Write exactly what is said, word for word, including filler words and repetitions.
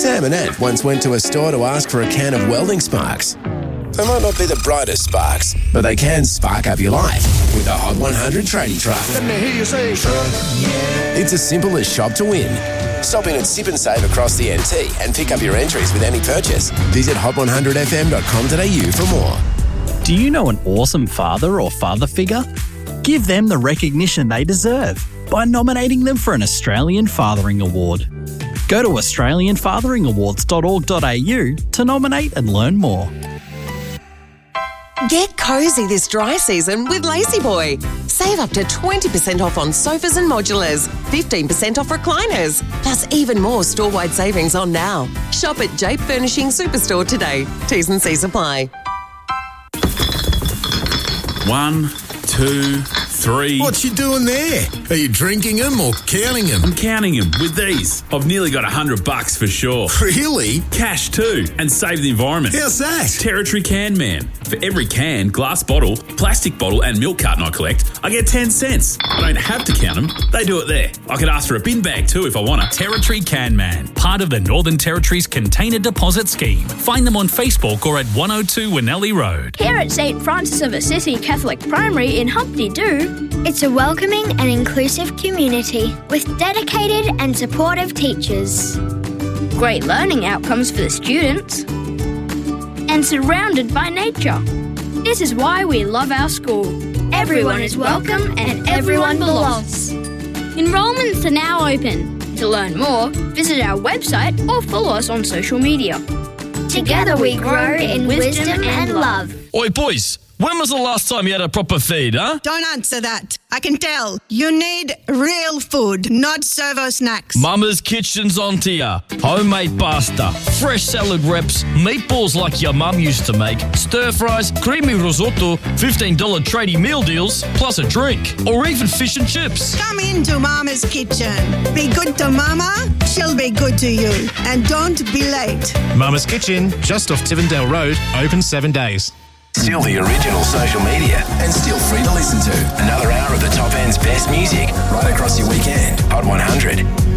Sam and Ant once went to a store to ask for a can of welding sparks. They might not be the brightest sparks, but they can spark up your life with the Hot one hundred Tradie Truck. Let me hear you say, truck, yeah. It's as simple as shop to win. Stop in at Sip and Save across the N T and pick up your entries with any purchase. Visit hot one hundred f m dot com dot a u for more. Do you know an awesome father or father figure? Give them the recognition they deserve by nominating them for an Australian Fathering Award. Go to australian fathering awards dot org dot a u to nominate and learn more. Get cosy this dry season with Lazy Boy. Save up to twenty percent off on sofas and modulars, fifteen percent off recliners, plus even more store-wide savings on now. Shop at Jape Furnishing Superstore today. T's and C's apply. One, two, three. What you doing there? Are you drinking them or counting them? I'm counting them with these. I've nearly got a hundred bucks for sure. Really? Cash too, and save the environment. How's that? Territory Can Man. For every can, glass bottle, plastic bottle and milk carton I collect, I get ten cents. I don't have to count them. They do it there. I could ask for a bin bag too if I want to. Territory Can Man, part of the Northern Territory's Container Deposit Scheme. Find them on Facebook or at one oh two Winnelly Road. Here at Saint Francis of Assisi Catholic Primary in Humpty Doo, it's a welcoming and inclusive community with dedicated and supportive teachers. Great learning outcomes for the students, and surrounded by nature. This is why we love our school. Everyone is welcome and everyone belongs. Enrollments are now open. To learn more, visit our website or follow us on social media. Together we grow in wisdom and love. Oi, boys. When was the last time you had a proper feed, huh? Don't answer that. I can tell. You need real food, not servo snacks. Mama's Kitchen's on to ya. Homemade pasta, fresh salad wraps, meatballs like your mum used to make, stir-fries, creamy risotto, fifteen dollars tradie meal deals, plus a drink, or even fish and chips. Come into Mama's Kitchen. Be good to Mama, she'll be good to you. And don't be late. Mama's Kitchen, just off Tivendale Road, open seven days. Still the original social media and still free to listen to. Another hour of the top end's best music right across your weekend. Hot one hundred.